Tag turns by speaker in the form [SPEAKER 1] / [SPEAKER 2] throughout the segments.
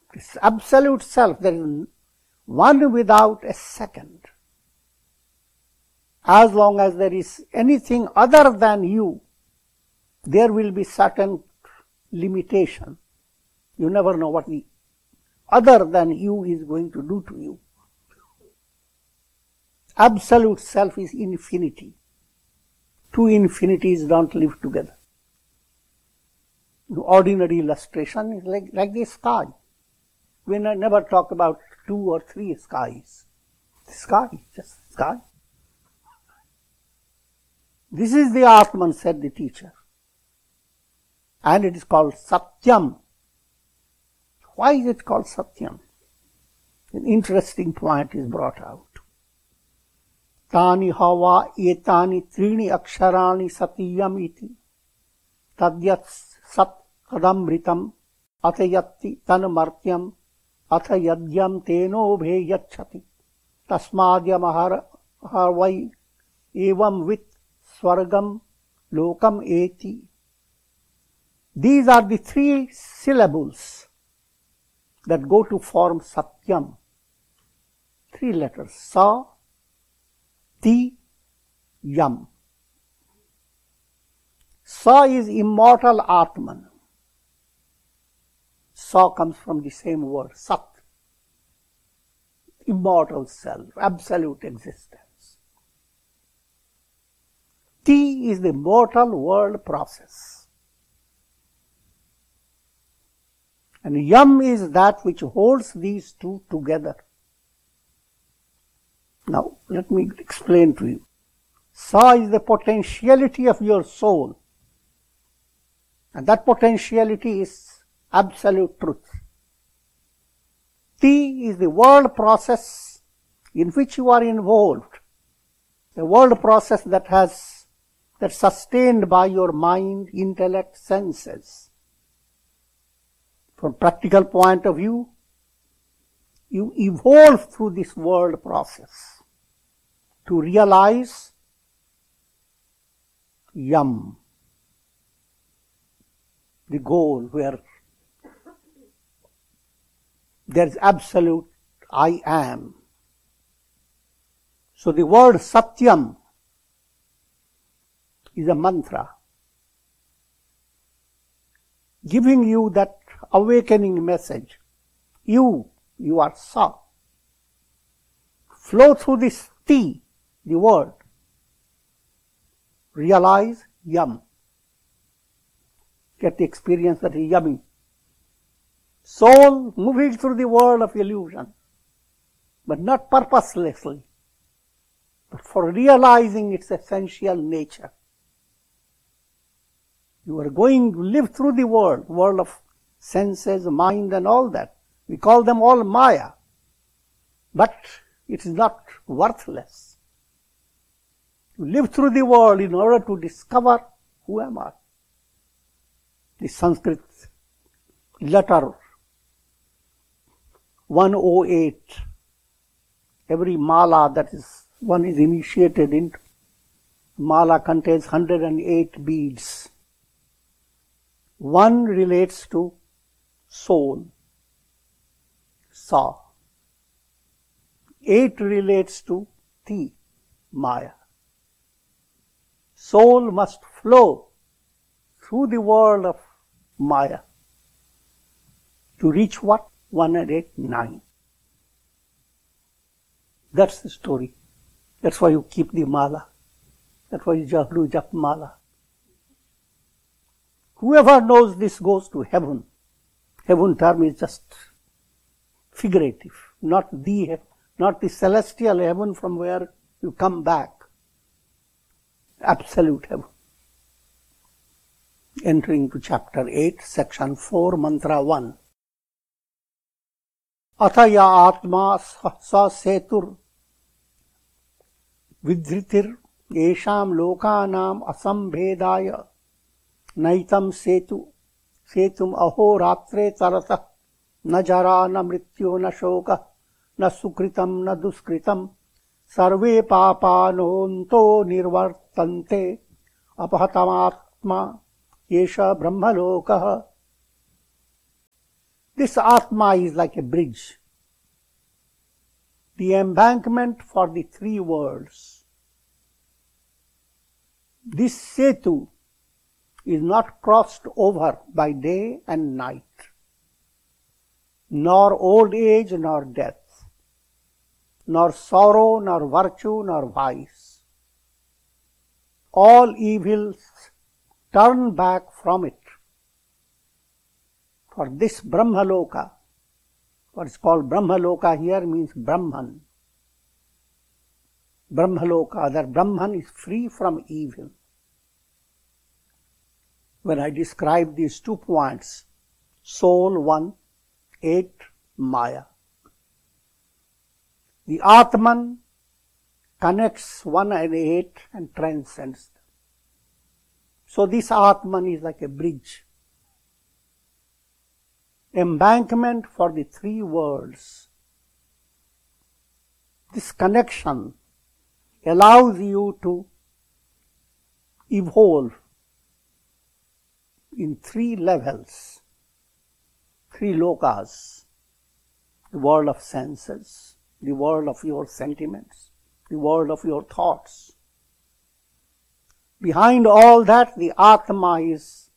[SPEAKER 1] This absolute self, there is one without a second. As long as there is anything other than you, there will be certain limitation. You never know what the other than you is going to do to you. Absolute self is infinity. Two infinities don't live together. The ordinary illustration is like the sky. We never talk about 2 or 3 skies. The sky, just sky. This is the Atman, said the teacher. And it is called Satyam. Why is it called Satyam? An interesting point is brought out. Tani hava etani trini aksharani satyam iti tadyat sat kadamritam atayatti tanmartyam athayadyam teno bheyachati tasmadyam harvai evam vit swargam lokam eti. These are the 3 syllables that go to form Satyam. 3 letters. Sa, Ti, Yam. Sa is immortal Atman. Sa comes from the same word, Sat. Immortal self, absolute existence. Ti is the mortal world process. And Yam is that which holds these two together. Now, let me explain to you. Sa is the potentiality of your soul. And that potentiality is absolute truth. Ti is the world process in which you are involved. The world process that's sustained by your mind, intellect, senses. From practical point of view, you evolve through this world process to realize Yam, the goal where there is absolute I am. So the word Satyam is a mantra giving you that awakening message. You are Sa. Flow through this Ti, the word. Realize Yam. Get the experience that is yummy. Soul moving through the world of illusion, but not purposelessly, but for realizing its essential nature. You are going to live through the world of senses, mind and all that. We call them all Maya. But it is not worthless. You live through the world in order to discover who am I. The Sanskrit letter 108, every mala that is one is initiated into, mala contains 108 beads. One relates to soul, Sa. 8 relates to Ti, Maya. Soul must flow through the world of Maya to reach what? 108, 9. That's the story. That's why you keep the mala. That's why you do jap mala. Whoever knows this goes to heaven. Heaven term is just figurative, not the celestial heaven from where you come back. Absolute heaven. Entering to chapter 8, section 4, mantra 1. Athaya atma sa setur vidhritir yesham lokanam asambhedaya naitam setum ahoratre tarata na jara na mrityo na shoka na sukritam na duskritam sarve papanonto nirvartante apahatamatma yesha brahmalokaha. This Atma is like a bridge, the embankment for the three worlds. This Setu is not crossed over by day and night, nor old age nor death, nor sorrow nor virtue nor vice. All evils turn back from it. For this Brahmaloka, what is called Brahmaloka here means Brahman. Brahmaloka, that Brahman is free from evil. When I describe these 2 points, soul 1, 8, Maya. The Atman connects 1 and 8 and transcends them. So this Atman is like a bridge, embankment for the three worlds. This connection allows you to evolve in 3 levels, 3 lokas: the world of senses, the world of your sentiments, the world of your thoughts. Behind all that, the Atma is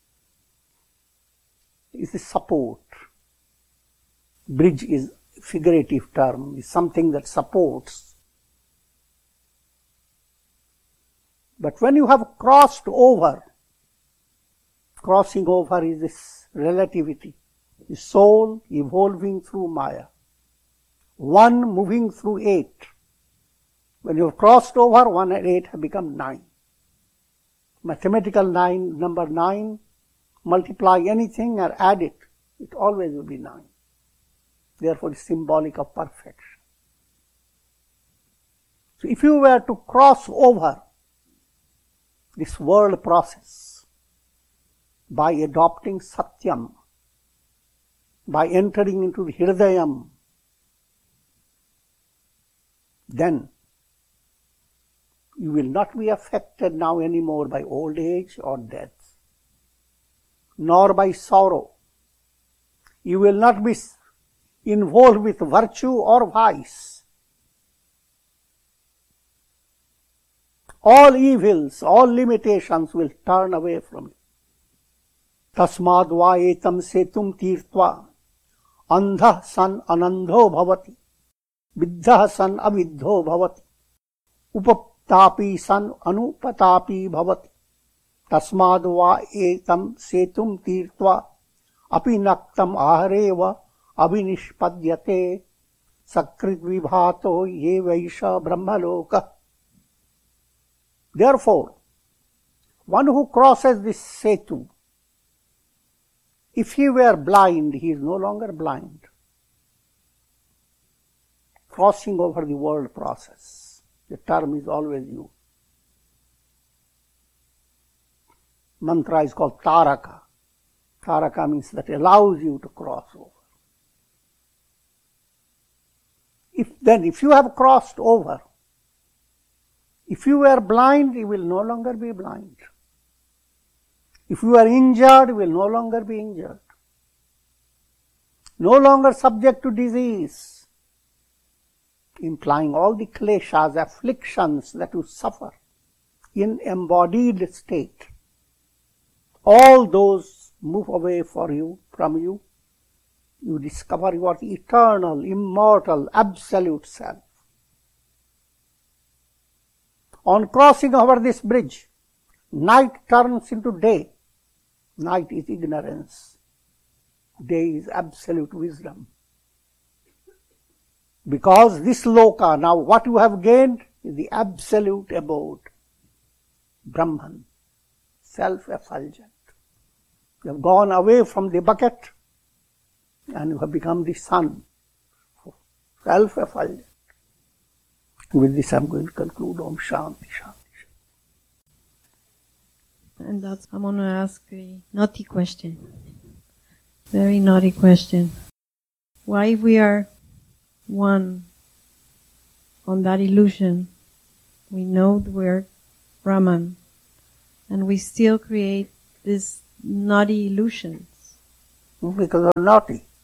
[SPEAKER 1] the support. Bridge is a figurative term, is something that supports. But when you have crossed over, crossing over is this relativity, the soul evolving through Maya, 1 moving through 8. When you have crossed over, 1 and 8 have become 9. Mathematical 9, number 9, multiply anything or add it, it always will be 9. Therefore, it's symbolic of perfection. So if you were to cross over this world process by adopting Satyam, by entering into the Hridayam, then you will not be affected now anymore by old age or death, nor by sorrow. You will not be involved with virtue or vice. All evils, all limitations will turn away from you. Tasmad va etam setum tirtva andha san anandho bhavati viddha san aviddho bhavati upatapi san anupatapi bhavati. Tasmad va etam setum tirtva api naktam ahareva abhinishpadyate sakrit vibhato ye vaisha brahmaloka. Therefore, one who crosses this setu, if he were blind, he is no longer blind. Crossing over the world process, the term is always used. Mantra is called Taraka. Taraka means that allows you to cross over. If you have crossed over, if you were blind, you will no longer be blind. If you are injured, you will no longer be injured. No longer subject to disease, implying all the kleshas, afflictions that you suffer in embodied state. All those move away from you. You discover your eternal, immortal, absolute self. On crossing over this bridge, night turns into day. Night is ignorance. Day is absolute wisdom. Because this loka, now what you have gained is the absolute abode. Brahman, self-effulgent. You have gone away from the bucket and you have become the sun, self-effulgent. With this I'm going to conclude. Om Shanti Shanti.
[SPEAKER 2] And I'm going to ask a naughty question. Very naughty question. Why if we are one on that illusion, we know that we're Brahman, and we still create these naughty illusions?
[SPEAKER 1] Because we're naughty.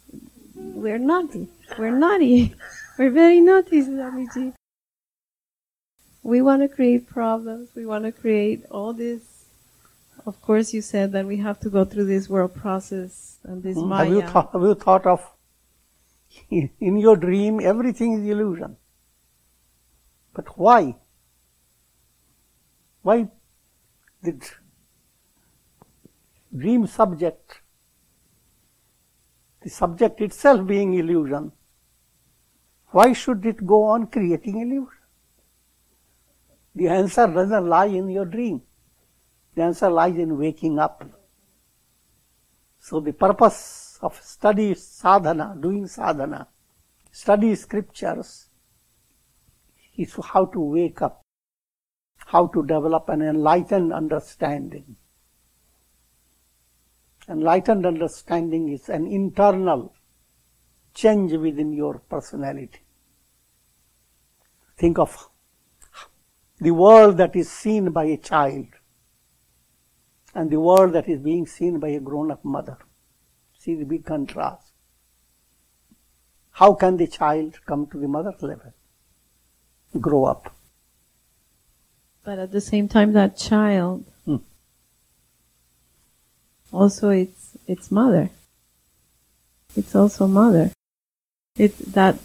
[SPEAKER 2] we're naughty. We're naughty. We're very naughty, Swamiji. We want to create problems. We want to create all this. Of course, you said that we have to go through this world process and this Maya.
[SPEAKER 1] Have you thought of, in your dream, everything is illusion. But why? Why did dream subject, the subject itself being illusion, why should it go on creating illusion? The answer doesn't lie in your dream. The answer lies in waking up. So the purpose of study sadhana, doing sadhana, study scriptures, is how to wake up, how to develop an enlightened understanding. Enlightened understanding is an internal change within your personality. Think of the world that is seen by a child and the world that is being seen by a grown-up mother. See the big contrast. How can the child come to the mother's level? Grow up.
[SPEAKER 2] But at the same time, that child also it's mother. It's also mother. It's that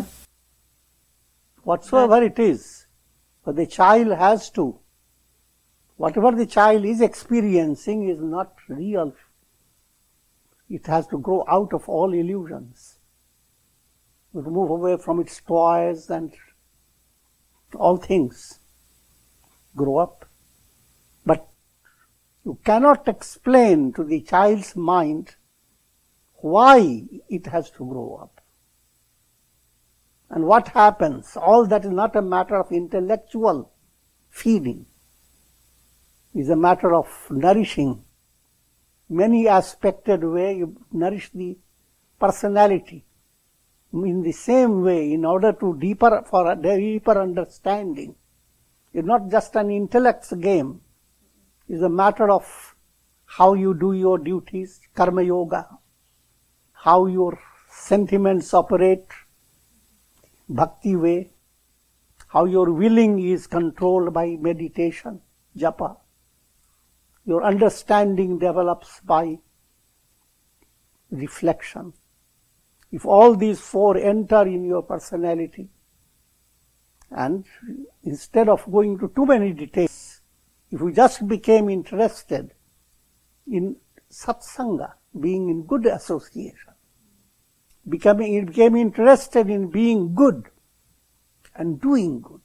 [SPEAKER 1] whatsoever it is, but the child has to. Whatever the child is experiencing is not real. It has to grow out of all illusions. To move away from its toys and all things. Grow up. But you cannot explain to the child's mind why it has to grow up. And what happens? All that is not a matter of intellectual feeding. It is a matter of nourishing. Many aspected way you nourish the personality. In the same way, in order to for a deeper understanding, it's not just an intellect's game. It's a matter of how you do your duties, karma yoga, how your sentiments operate, bhakti way, how your willing is controlled by meditation, japa. Your understanding develops by reflection. If all these four enter in your personality, and instead of going to too many details, if you just became interested in satsanga, being in good association, became interested in being good and doing good,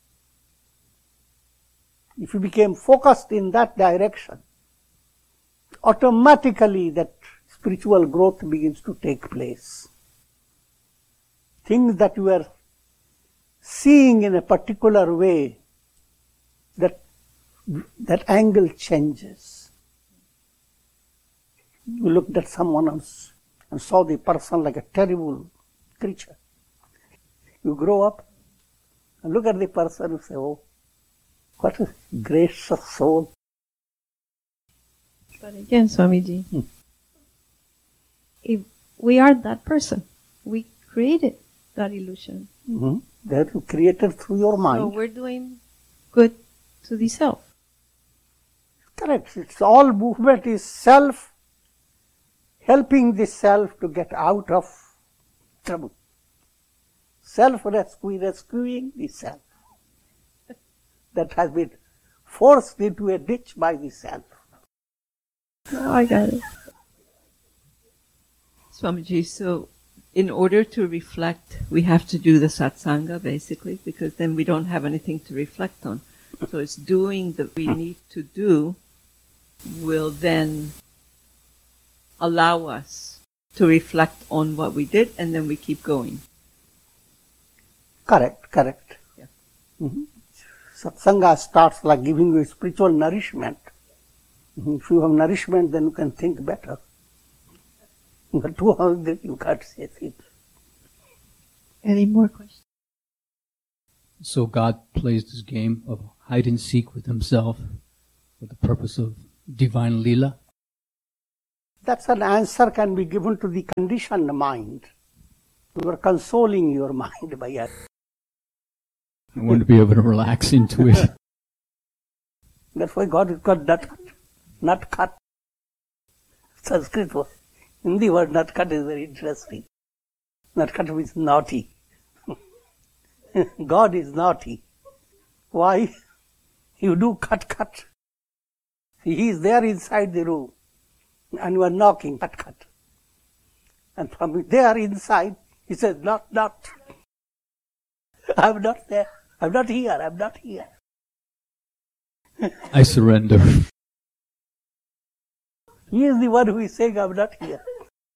[SPEAKER 1] if you became focused in that direction, automatically that spiritual growth begins to take place. Things that you are seeing in a particular way, that angle changes. You looked at someone else and saw the person like a terrible creature. You grow up and look at the person and say, oh, what a gracious soul.
[SPEAKER 2] But again, Swamiji, if we are that person, we created that illusion.
[SPEAKER 1] That you created through your mind.
[SPEAKER 2] So we're doing good to the self.
[SPEAKER 1] Correct. It's all movement is self, helping the self to get out of trouble. Rescuing the self that has been forced into a ditch by the self.
[SPEAKER 2] Oh, I got it.
[SPEAKER 3] Swamiji, so in order to reflect, we have to do the satsanga, basically, because then we don't have anything to reflect on. So it's doing that we need to do will then allow us to reflect on what we did, and then we keep going.
[SPEAKER 1] Correct.
[SPEAKER 3] Yeah.
[SPEAKER 1] Satsanga starts like giving you spiritual nourishment. If you have nourishment, then you can think better. But 2 hours, you can't say things.
[SPEAKER 2] Any more questions?
[SPEAKER 4] So God plays this game of hide and seek with himself for the purpose of divine lila?
[SPEAKER 1] That's an answer can be given to the conditioned mind. You are consoling your mind by it.
[SPEAKER 4] I want to be able to relax into it.
[SPEAKER 1] That's why God is called nut cut. Sanskrit word. Hindi word nut cut is very interesting. Nut cut means naughty. God is naughty. Why? You do cut. He is there inside the room. And you are knocking, cut. And from there inside, he says, not. I'm not there. I'm not here.
[SPEAKER 4] I surrender.
[SPEAKER 1] He is the one who is saying, I'm not here.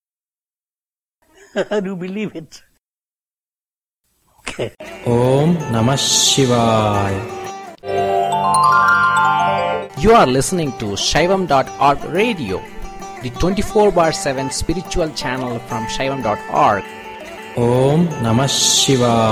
[SPEAKER 1] And you believe it. Okay.
[SPEAKER 5] Om Namah Shivaya. You are listening to Shaivam.org radio, the 24/7 spiritual channel from Shaivam.org. Om Namah Shivaya.